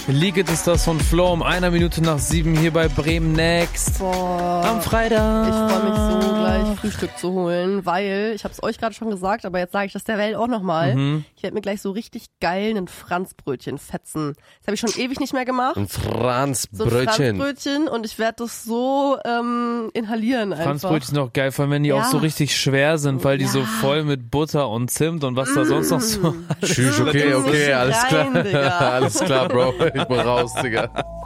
Liget ist das von Flo um 1:07 hier bei Bremen Next. Boah, am Freitag. Ich freue mich so, gleich Frühstück zu holen, weil, ich habe es euch gerade schon gesagt, aber jetzt sage ich das der Welt auch nochmal. Ich werde mir gleich so richtig geil einen Franzbrötchen fetzen. Das habe ich schon ewig nicht mehr gemacht. Ein So ein Franzbrötchen. Franzbrötchen und ich werde das so inhalieren einfach. Franzbrötchen sind auch geil, vor allem wenn die auch so richtig schwer sind, weil die so voll mit Butter und Zimt und was da sonst noch so. Tschüss, okay, alles klar. Rein, Digga. Alles klar, Bro. Ich bin raus, Digga.